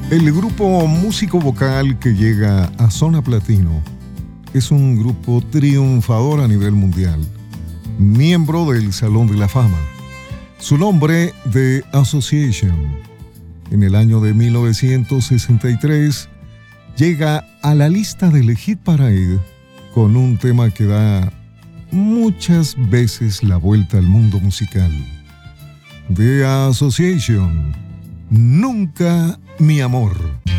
El grupo músico vocal que llega a zona platino es un grupo triunfador a nivel mundial, miembro del Salón de la Fama. Su nombre, The Association, en el año de 1963, llega a la lista del Hit Parade con un tema que da muchas veces la vuelta al mundo musical. The Association, Nunca mi amor.